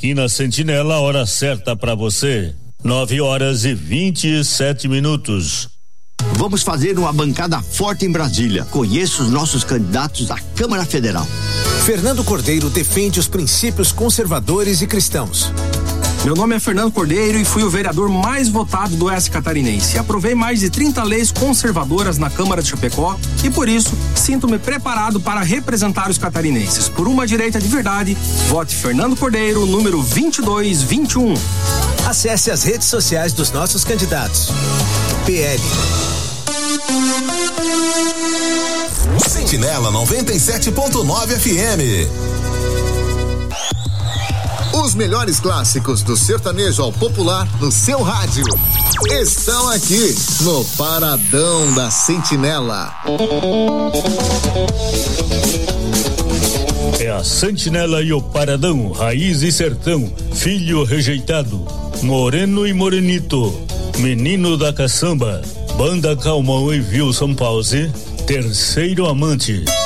Aqui na Sentinela, a hora certa para você. 9h27. Vamos fazer uma bancada forte em Brasília. Conheça os nossos candidatos à Câmara Federal. Fernando Cordeiro defende os princípios conservadores e cristãos. Meu nome é Fernando Cordeiro e fui o vereador mais votado do Oeste Catarinense. Aprovei mais de 30 leis conservadoras na Câmara de Chapecó e, por isso, sinto-me preparado para representar os catarinenses. Por uma direita de verdade, vote Fernando Cordeiro, número 2221. Acesse as redes sociais dos nossos candidatos. PL. Sentinela 97.9 FM. Os melhores clássicos do sertanejo ao popular no seu rádio estão aqui no Paradão da Sentinela. É a Sentinela e o Paradão, raiz e sertão, filho rejeitado, moreno e morenito, menino da caçamba, banda Calmão e Wilson Pause, terceiro amante.